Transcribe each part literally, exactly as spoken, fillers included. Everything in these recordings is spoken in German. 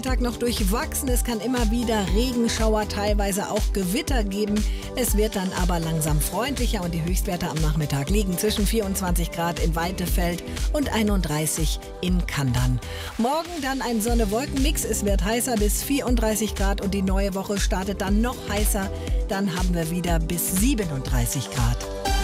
Tag noch durchwachsen. Es kann immer wieder Regenschauer, teilweise auch Gewitter geben. Es wird dann aber langsam freundlicher und die Höchstwerte am Nachmittag liegen zwischen vierundzwanzig Grad in Weitefeld und einunddreißig in Kandern. Morgen dann ein Sonne-Wolken-Mix. Es wird heißer bis vierunddreißig Grad und die neue Woche startet dann noch heißer. Dann haben wir wieder bis siebenunddreißig Grad.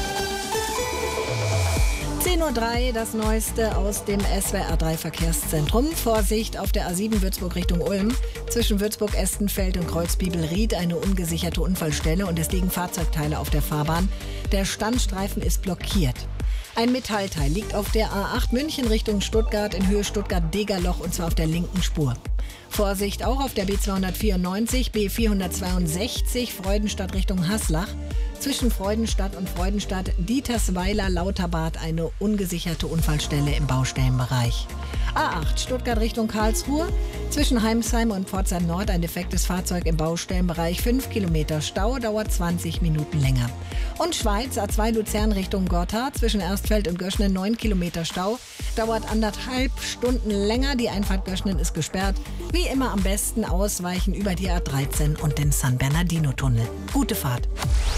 zehn Uhr drei, das Neueste aus dem S W R drei Verkehrszentrum. Vorsicht auf der A sieben Würzburg Richtung Ulm. Zwischen Würzburg-Estenfeld und Kreuzbibelried eine ungesicherte Unfallstelle und es liegen Fahrzeugteile auf der Fahrbahn. Der Standstreifen ist blockiert. Ein Metallteil liegt auf der A acht München Richtung Stuttgart in Höhe Stuttgart-Degerloch und zwar auf der linken Spur. Vorsicht auch auf der B zweihundertvierundneunzig, B vierhundertzweiundsechzig Freudenstadt Richtung Haslach. Zwischen Freudenstadt und Freudenstadt Dietersweiler Lauterbad eine ungesicherte Unfallstelle im Baustellenbereich. A acht Stuttgart Richtung Karlsruhe. Zwischen Heimsheim und Pforzheim Nord ein defektes Fahrzeug im Baustellenbereich. fünf Kilometer Stau, dauert zwanzig Minuten länger. Und Schweiz A zwei Luzern Richtung Gotthard. Zwischen Erstfeld und Göschnen neun Kilometer Stau, dauert anderthalb Stunden länger. Die Einfahrt Göschnen ist gesperrt. Wie immer am besten ausweichen über die A dreizehn und den San Bernardino-Tunnel. Gute Fahrt.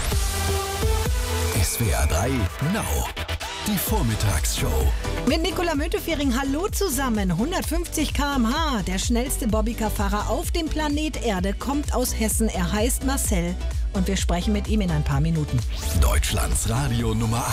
S W R drei Now, die Vormittagsshow. Mit Nicola Müntefering, hallo zusammen. hundertfünfzig Kilometer pro Stunde, der schnellste Bobbycar-Fahrer auf dem Planet Erde, kommt aus Hessen. Er heißt Marcel und wir sprechen mit ihm in ein paar Minuten. Deutschlands Radio Nummer